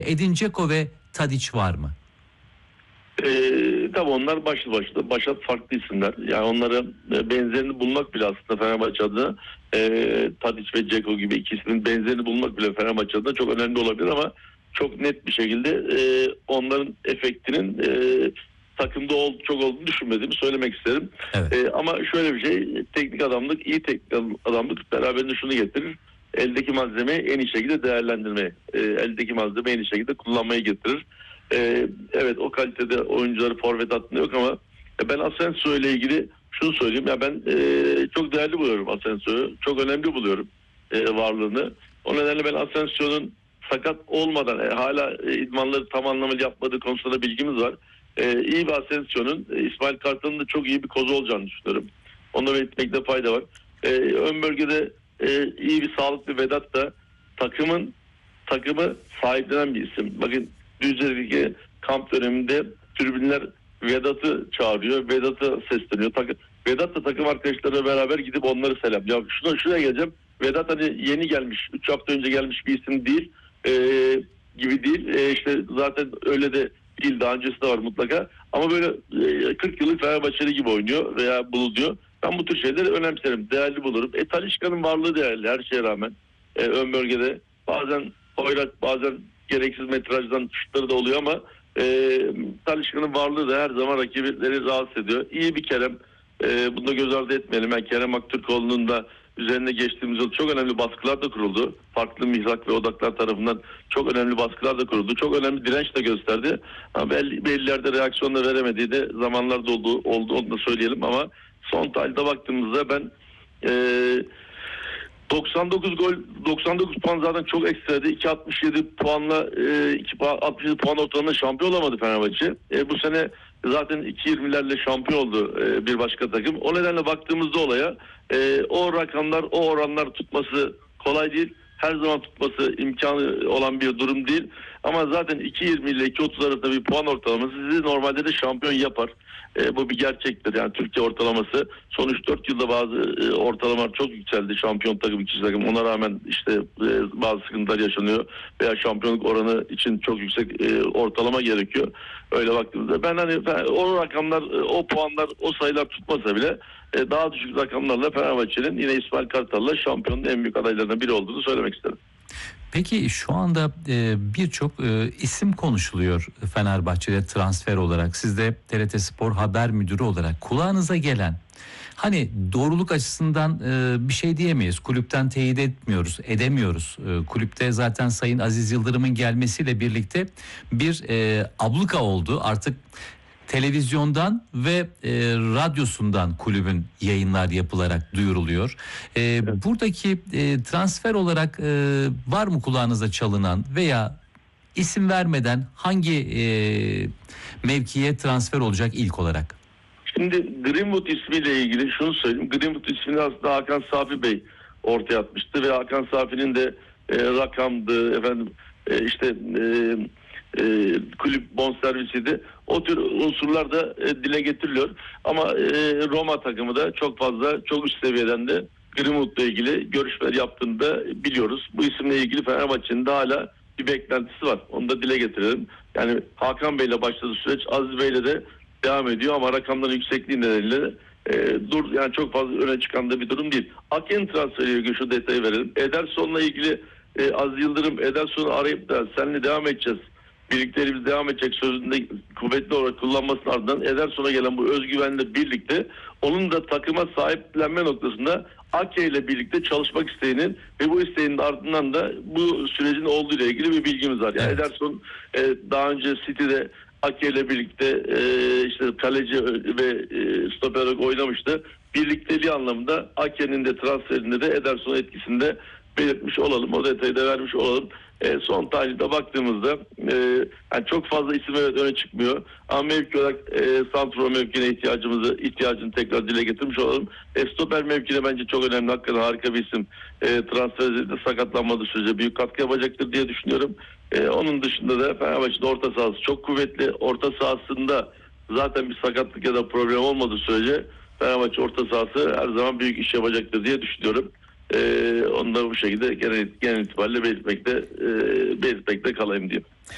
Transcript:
Edin Dzeko ve Tadic var mı? Tabii onlar başlı başına farklı isimler. Yani onların benzerini bulmak bile aslında Fenerbahçe adına Tadic ve Dzeko gibi iki ismin benzerini bulmak bile Fenerbahçe adına çok önemli olabilir ama çok net bir şekilde onların efektinin takımda çok olduğunu düşünmediğimi söylemek isterim. Evet. Ama şöyle bir şey, teknik adamlık, iyi teknik adamlık beraberinde şunu getirir: eldeki malzemeyi en iyi şekilde değerlendirmeyi, eldeki malzemeyi en iyi şekilde kullanmayı getirir. Evet, o kalitede oyuncuları forvet hattında yok ama ben Asensio ile ilgili şunu söyleyeyim. Ya ben çok değerli buluyorum Asensio'yu. Çok önemli buluyorum varlığını. O nedenle ben Asensio'nun sakat olmadan hala idmanları tam anlamıyla yapmadığı konusunda da bilgimiz var. İyi bir Asensio'nun İsmail Kartal'ın da çok iyi bir kozu olacağını düşünüyorum. Onu da belirtmekte fayda var. Ön bölgede iyi bir sağlıklı Vedat da takımı sahiplenen bir isim. Bakın Düzce'deki kamp döneminde tribünler Vedat'ı çağırıyor. Vedat'a sesleniyor. Vedat da takım arkadaşlarıyla beraber gidip onları selam. Ya şuraya geleceğim. Vedat hani yeni gelmiş, 3 hafta önce gelmiş bir isim değil. Gibi değil. İşte zaten öyle de değil. Daha öncesi de var mutlaka. Ama böyle 40 yıllık Fenerbahçeli gibi oynuyor veya bulunuyor. Ben bu tür şeyleri önemserim. Değerli bulurum. Talisca'nın varlığı değerli her şeye rağmen. Ön bölgede bazen hoyrat, bazen gereksiz metrajdan şutları da oluyor ama Talisca'nın varlığı da her zaman rakipleri rahatsız ediyor. İyi bir Kerem. Bunu da göz ardı etmeyelim. Yani Kerem Aktürkoğlu'nun da üzerine geçtiğimiz yıl çok önemli baskılar da kuruldu. Farklı mihrak ve odaklar tarafından çok önemli baskılar da kuruldu. Çok önemli direnç de gösterdi. Ama belli yerde reaksiyon da veremediği de zamanlarda oldu onu da söyleyelim ama son tahlilde baktığımızda ben 99 gol, 99 puan zaten çok ekstraydı. 2.67 puanla 2.67 puan ortalama şampiyon olamadı Fenerbahçe. Bu sene zaten 2.20'lerle şampiyon oldu bir başka takım. O nedenle baktığımızda olaya o rakamlar, o oranlar tutması kolay değil. Her zaman tutması imkanı olan bir durum değil. Ama zaten 2.20 ile 2.30 arasında bir puan ortalaması sizi normalde de şampiyon yapar. Bu bir gerçektir. Yani Türkiye ortalaması son 3-4 yılda bazı ortalamalar çok yükseldi. Şampiyon takım, ikinci takım. Ona rağmen işte bazı sıkıntılar yaşanıyor. Veya şampiyonluk oranı için çok yüksek ortalama gerekiyor. Öyle baktığımızda ben o rakamlar, o puanlar, o sayılar tutmasa bile daha düşük rakamlarla Fenerbahçe'nin yine İsmail Kartal'la şampiyonun en büyük adaylarından biri olduğunu söylemek isterim. Peki şu anda birçok isim konuşuluyor Fenerbahçe'de transfer olarak. Siz de TRT Spor haber müdürü olarak kulağınıza gelen, hani doğruluk açısından bir şey diyemeyiz. Kulüpten teyit edemiyoruz. Kulüpte zaten Sayın Aziz Yıldırım'ın gelmesiyle birlikte bir abluka oldu. Artık televizyondan ve radyosundan kulübün yayınlar yapılarak duyuruluyor. Buradaki transfer olarak var mı kulağınıza çalınan veya isim vermeden hangi mevkiye transfer olacak ilk olarak? Şimdi Greenwood ismiyle ilgili şunu söyleyeyim. Greenwood ismini aslında Hakan Safi Bey ortaya atmıştı ve Hakan Safi'nin de rakamdı, kulüp bonservisiydi. O tür unsurlar da dile getiriliyor. Ama Roma takımı da çok üst seviyeden de Greenwood'la ilgili görüşmeler yaptığını da biliyoruz. Bu isimle ilgili Fenerbahçe'nin de hala bir beklentisi var. Onu da dile getirelim. Yani Hakan Bey'le başladığı süreç Aziz Bey'le de devam ediyor ama rakamların yüksekliği nedeniyle yani çok fazla öne çıkan da bir durum değil. Aken transferiyle ilgili şu detayı verelim. Ederson'la ilgili Aziz Yıldırım Ederson'u arayıp da seninle devam edeceğiz, birlikteliğimiz devam edecek sözünde kuvvetli olarak kullanmasının ardından Ederson'a gelen bu özgüvenle birlikte onun da takıma sahiplenme noktasında Ake ile birlikte çalışmak isteğinin ve bu isteğinin ardından da bu sürecin olduğu ile ilgili bir bilgimiz var. Yani evet. Ederson daha önce City'de Ake ile birlikte işte kaleci ve stoper olarak oynamıştı. Birlikteliği anlamında Ake'nin de transferinde de Ederson etkisinde belirtmiş olalım. O detayı da vermiş olalım. Son tahlilde baktığımızda yani çok fazla isim öne çıkmıyor. Ama mevki olarak santrfor mevkine ihtiyacını tekrar dile getirmiş olalım. Stoper mevkine bence çok önemli. Hakikaten harika bir isim. Transfer edildi, sakatlanmadığı sürece büyük katkı yapacaktır diye düşünüyorum. Onun dışında da Fenerbahçe'nin orta sahası çok kuvvetli. Orta sahasında zaten bir sakatlık ya da problem olmadığı sürece Fenerbahçe orta sahası her zaman büyük iş yapacaktır diye düşünüyorum. Onu da bu şekilde genel itibariyle belirtmekte kalayım diyeyim.